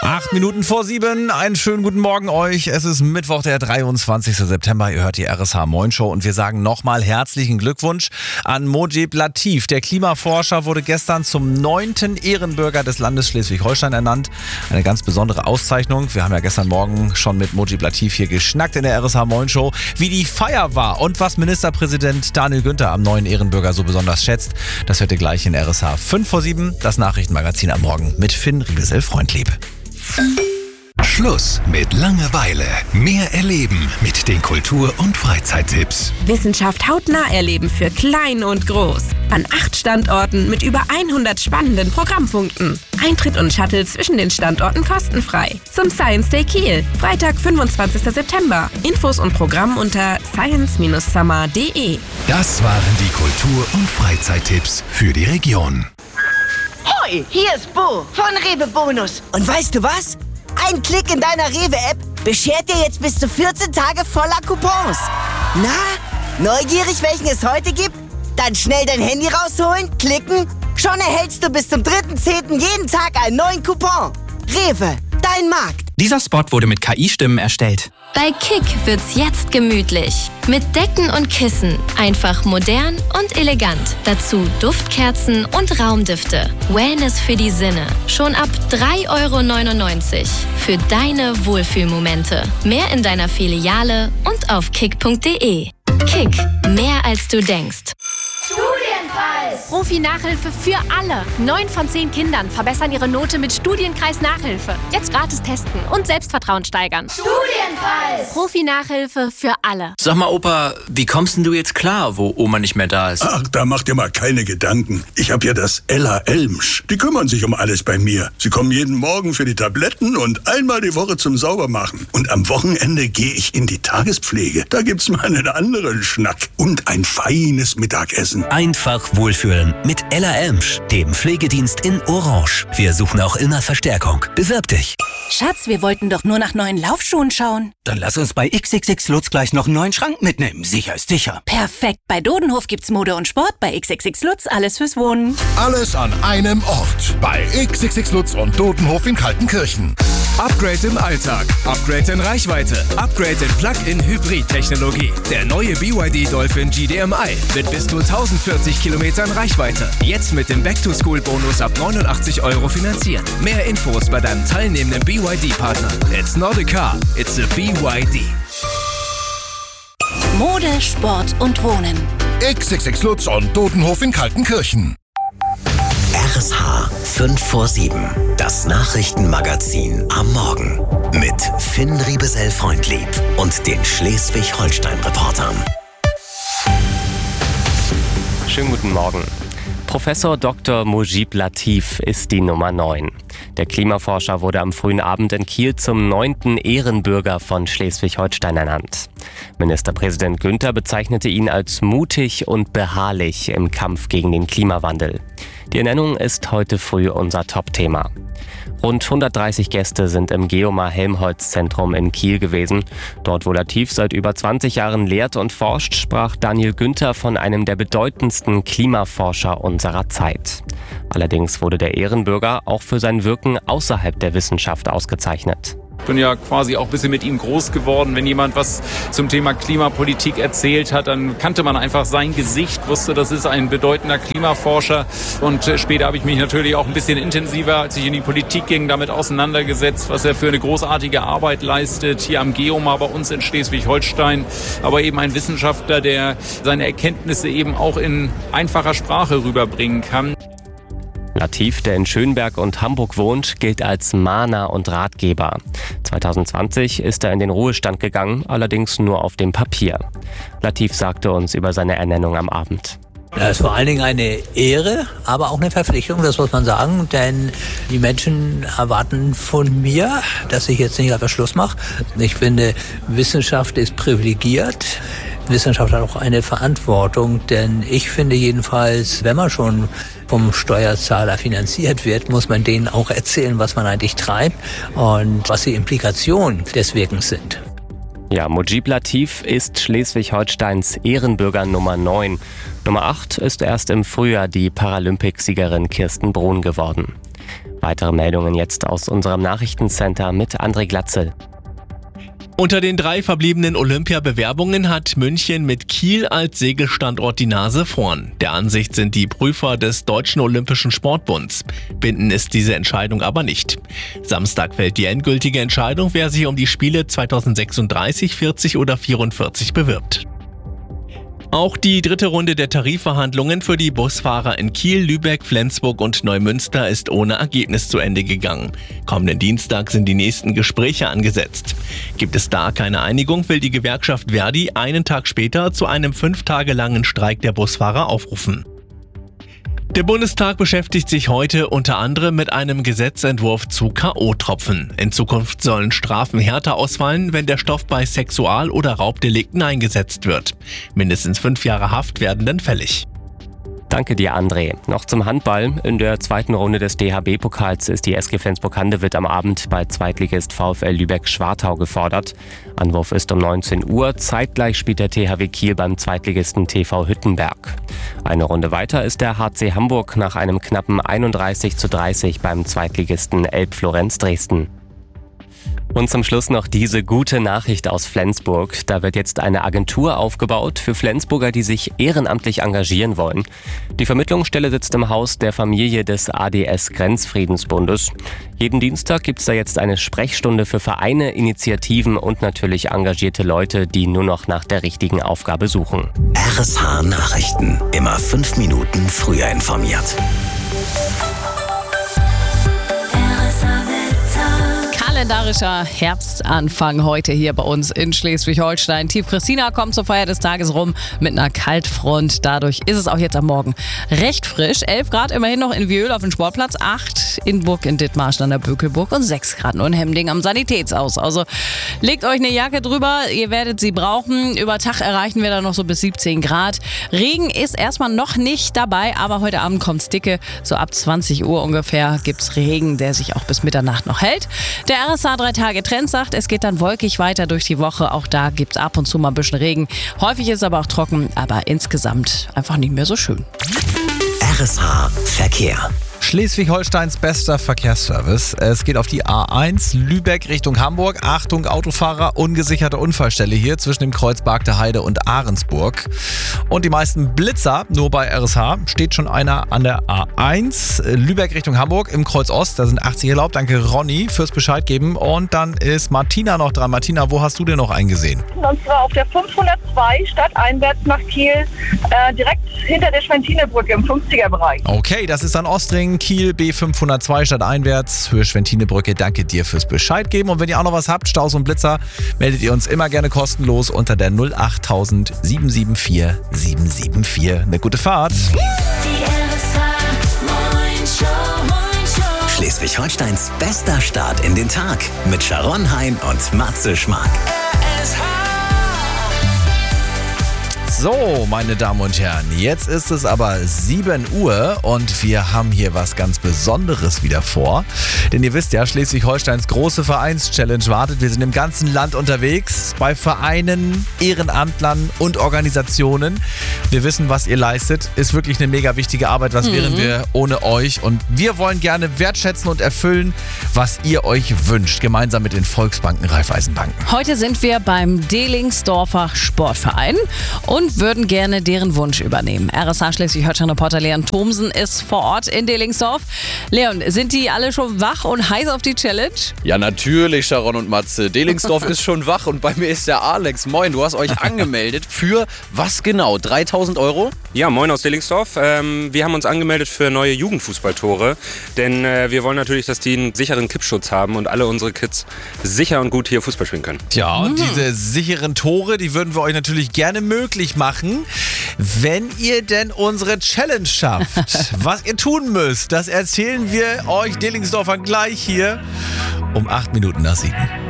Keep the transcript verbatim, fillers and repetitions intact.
Acht Minuten vor sieben, einen schönen guten Morgen euch. Es ist Mittwoch, der dreiundzwanzigster September. Ihr hört die R S H Moin Show und wir sagen nochmal herzlichen Glückwunsch an Mojib Latif. Der Klimaforscher wurde gestern zum neunten Ehrenbürger des Landes Schleswig-Holstein ernannt. Eine ganz besondere Auszeichnung. Wir haben ja gestern Morgen schon mit Mojib Latif hier geschnackt in der R S H Moin Show, wie die Feier war und was Ministerpräsident Daniel Günther am neuen Ehrenbürger so besonders schätzt. Das hört ihr gleich in R S H fünf vor sieben, das Nachrichtenmagazin am Morgen mit Finn Riebesell-Freundlieb. Schluss mit Langeweile. Mehr erleben mit den Kultur- und Freizeittipps. Wissenschaft hautnah erleben für klein und groß. An acht Standorten mit über hundert spannenden Programmpunkten. Eintritt und Shuttle zwischen den Standorten kostenfrei. Zum Science Day Kiel, Freitag, fünfundzwanzigster September. Infos und Programm unter science Bindestrich summer punkt de. Das waren die Kultur- und Freizeittipps für die Region. Hoi, hier ist Bo von Rewe Bonus. Und weißt du was? Ein Klick in deiner Rewe-App beschert dir jetzt bis zu vierzehn Tage voller Coupons. Na, neugierig, welchen es heute gibt? Dann schnell dein Handy rausholen, klicken. Schon erhältst du bis zum dritten zehnten jeden Tag einen neuen Coupon. Rewe, dein Markt. Dieser Spot wurde mit K I-Stimmen erstellt. Bei Kick wird's jetzt gemütlich. Mit Decken und Kissen. Einfach modern und elegant. Dazu Duftkerzen und Raumdüfte. Wellness für die Sinne. Schon ab drei Euro neunundneunzig. Für deine Wohlfühlmomente. Mehr in deiner Filiale und auf kick punkt de. Kick. Mehr als du denkst. Studienkreis! Profi-Nachhilfe für alle. Neun von zehn Kindern verbessern ihre Note mit Studienkreis-Nachhilfe. Jetzt gratis testen und Selbstvertrauen steigern. Studienkreis! Profi-Nachhilfe für alle. Sag mal, Opa, wie kommst denn du jetzt klar, wo Oma nicht mehr da ist? Ach, da mach dir mal keine Gedanken. Ich hab ja das Ella Elmsch. Die kümmern sich um alles bei mir. Sie kommen jeden Morgen für die Tabletten und einmal die Woche zum Saubermachen. Und am Wochenende gehe ich in die Tagespflege. Da gibt's mal einen anderen Schnack und ein feines Mittagessen. Einfach wohlfühlen mit Ella Elmsch, dem Pflegedienst in Orange. Wir suchen auch immer Verstärkung. Bewirb dich. Schatz, wir wollten doch nur nach neuen Laufschuhen schauen. Dann lass uns bei X X X Lutz gleich noch einen neuen Schrank mitnehmen. Sicher ist sicher. Perfekt. Bei Dodenhof gibt's Mode und Sport. Bei X X X Lutz alles fürs Wohnen. Alles an einem Ort. Bei X X X Lutz und Dodenhof in Kaltenkirchen. Upgrade im Alltag. Upgrade in Reichweite. Upgrade in Plug-in-Hybrid-Technologie. Der neue B Y D Dolphin G D M I mit bis zu tausendvierzig Kilometern Reichweite. Jetzt mit dem Back-to-School-Bonus ab neunundachtzig Euro finanziert. Mehr Infos bei deinem teilnehmenden B Y D-Partner. It's not a car, it's a B Y D. Mode, Sport und Wohnen. X X X Lutz und Dodenhof in Kaltenkirchen. R S H fünf vor sieben, das Nachrichtenmagazin am Morgen mit Finn Riebesell-Freundlieb und den Schleswig-Holstein-Reportern. Schönen guten Morgen. Professor Doktor Mojib Latif ist die Nummer neun. Der Klimaforscher wurde am frühen Abend in Kiel zum neunten Ehrenbürger von Schleswig-Holstein ernannt. Ministerpräsident Günther bezeichnete ihn als mutig und beharrlich im Kampf gegen den Klimawandel. Die Ernennung ist heute früh unser Top-Thema. Rund hundertdreißig Gäste sind im Geomar-Helmholtz-Zentrum in Kiel gewesen. Dort, wo Latif seit über zwanzig Jahren lehrt und forscht, sprach Daniel Günther von einem der bedeutendsten Klimaforscher unserer Zeit. Allerdings wurde der Ehrenbürger auch für sein Wirken außerhalb der Wissenschaft ausgezeichnet. Ich bin ja quasi auch ein bisschen mit ihm groß geworden. Wenn jemand was zum Thema Klimapolitik erzählt hat, dann kannte man einfach sein Gesicht, wusste, das ist ein bedeutender Klimaforscher. Und später habe ich mich natürlich auch ein bisschen intensiver, als ich in die Politik ging, damit auseinandergesetzt, was er für eine großartige Arbeit leistet, hier am Geomar bei uns in Schleswig-Holstein. Aber eben ein Wissenschaftler, der seine Erkenntnisse eben auch in einfacher Sprache rüberbringen kann. Latif, der in Schönberg und Hamburg wohnt, gilt als Mahner und Ratgeber. zwanzig zwanzig ist er in den Ruhestand gegangen, allerdings nur auf dem Papier. Latif sagte uns über seine Ernennung am Abend. Das ist vor allen Dingen eine Ehre, aber auch eine Verpflichtung, das muss man sagen, denn die Menschen erwarten von mir, dass ich jetzt nicht einfach Schluss mache. Ich finde, Wissenschaft ist privilegiert. Wissenschaft hat auch eine Verantwortung, denn ich finde jedenfalls, wenn man schon vom Steuerzahler finanziert wird, muss man denen auch erzählen, was man eigentlich treibt und was die Implikationen des Wirkens sind. Ja, Mojib Latif ist Schleswig-Holsteins Ehrenbürger Nummer neun. Nummer acht ist erst im Frühjahr die Paralympicsiegerin Kirsten Brun geworden. Weitere Meldungen jetzt aus unserem Nachrichtencenter mit André Glatzel. Unter den drei verbliebenen Olympiabewerbungen hat München mit Kiel als Segelstandort die Nase vorn. Der Ansicht sind die Prüfer des Deutschen Olympischen Sportbunds. Bindend ist diese Entscheidung aber nicht. Samstag fällt die endgültige Entscheidung, wer sich um die Spiele zweitausendsechsunddreißig, vierzig oder vierundvierzig bewirbt. Auch die dritte Runde der Tarifverhandlungen für die Busfahrer in Kiel, Lübeck, Flensburg und Neumünster ist ohne Ergebnis zu Ende gegangen. Kommenden Dienstag sind die nächsten Gespräche angesetzt. Gibt es da keine Einigung, will die Gewerkschaft Verdi einen Tag später zu einem fünf Tage langen Streik der Busfahrer aufrufen. Der Bundestag beschäftigt sich heute unter anderem mit einem Gesetzentwurf zu K O-Tropfen. In Zukunft sollen Strafen härter ausfallen, wenn der Stoff bei Sexual- oder Raubdelikten eingesetzt wird. Mindestens fünf Jahre Haft werden dann fällig. Danke dir, André. Noch zum Handball. In der zweiten Runde des D H B-Pokals ist die S G Flensburg-Handewitt am Abend bei Zweitligist VfL Lübeck-Schwartau gefordert. Anwurf ist um neunzehn Uhr. Zeitgleich spielt der T H W Kiel beim Zweitligisten T V Hüttenberg. Eine Runde weiter ist der H C Hamburg nach einem knappen einunddreißig zu dreißig beim Zweitligisten Elb-Florenz Dresden. Und zum Schluss noch diese gute Nachricht aus Flensburg. Da wird jetzt eine Agentur aufgebaut für Flensburger, die sich ehrenamtlich engagieren wollen. Die Vermittlungsstelle sitzt im Haus der Familie des A D S-Grenzfriedensbundes. Jeden Dienstag gibt es da jetzt eine Sprechstunde für Vereine, Initiativen und natürlich engagierte Leute, die nur noch nach der richtigen Aufgabe suchen. R S H Nachrichten. Immer fünf Minuten früher informiert. Kalendarischer Herbstanfang heute hier bei uns in Schleswig-Holstein. Tief Christina kommt zur Feier des Tages rum mit einer Kaltfront. Dadurch ist es auch jetzt am Morgen recht frisch. elf Grad immerhin noch in Wiehl auf dem Sportplatz, acht in Burg in Dithmarschen an der Bökelburg und sechs Grad nur in Hemding am Sanitätshaus. Also legt euch eine Jacke drüber, ihr werdet sie brauchen. Über Tag erreichen wir dann noch so bis siebzehn Grad. Regen ist erstmal noch nicht dabei, aber heute Abend kommt's dicke. So ab zwanzig Uhr ungefähr gibt's Regen, der sich auch bis Mitternacht noch hält. Der R S H drei Tage Trend sagt, es geht dann wolkig weiter durch die Woche. Auch da gibt es ab und zu mal ein bisschen Regen. Häufig ist es aber auch trocken, aber insgesamt einfach nicht mehr so schön. R S H Verkehr. Schleswig-Holsteins bester Verkehrsservice. Es geht auf die A eins Lübeck Richtung Hamburg. Achtung Autofahrer, ungesicherte Unfallstelle hier zwischen dem Kreuz Bargte Heide und Ahrensburg. Und die meisten Blitzer, nur bei R S H, steht schon einer an der A eins Lübeck Richtung Hamburg im Kreuz Ost. Da sind achtzig erlaubt. Danke Ronny fürs Bescheid geben. Und dann ist Martina noch dran. Martina, wo hast du denn noch eingesehen? Und zwar auf der fünfhundertzwei stadteinwärts nach Kiel, äh, direkt hinter der Schwentinebrücke im fünfziger Bereich. Okay, das ist dann Ostring. Kiel B fünfhundertzwei stadteinwärts, Höhe Schwentinebrücke. Danke dir fürs Bescheid geben. Und wenn ihr auch noch was habt, Staus und Blitzer, meldet ihr uns immer gerne kostenlos unter der null acht null null sieben sieben vier sieben sieben vier. Eine gute Fahrt. Schleswig-Holsteins bester Start in den Tag mit Sharon Hein und Matze Schmark. So, meine Damen und Herren, jetzt ist es aber sieben Uhr und wir haben hier was ganz Besonderes wieder vor. Denn ihr wisst ja, Schleswig-Holsteins große Vereins-Challenge wartet. Wir sind im ganzen Land unterwegs, bei Vereinen, Ehrenamtlern und Organisationen. Wir wissen, was ihr leistet. Ist wirklich eine mega wichtige Arbeit. Was mhm. wären wir ohne euch? Und wir wollen gerne wertschätzen und erfüllen, was ihr euch wünscht, gemeinsam mit den Volksbanken, Raiffeisenbanken. Heute sind wir beim Delingsdorfer Sportverein und würden gerne deren Wunsch übernehmen. R S H Schleswig-Holstein-Reporter Leon Thomsen ist vor Ort in Delingsdorf. Leon, sind die alle schon wach und heiß auf die Challenge? Ja, natürlich, Sharon und Matze. Delingsdorf ist schon wach und bei mir ist der Alex. Moin, du hast euch angemeldet für was genau? dreitausend Euro? Ja, moin aus Delingsdorf. Ähm, wir haben uns angemeldet für neue Jugendfußballtore, denn äh, wir wollen natürlich, dass die einen sicheren Kippschutz haben und alle unsere Kids sicher und gut hier Fußball spielen können. Ja, und mhm. diese sicheren Tore, die würden wir euch natürlich gerne möglich machen, wenn ihr denn unsere Challenge schafft. Was ihr tun müsst, das erzählen wir euch Delingsdorfern gleich hier um acht Minuten nach sieben.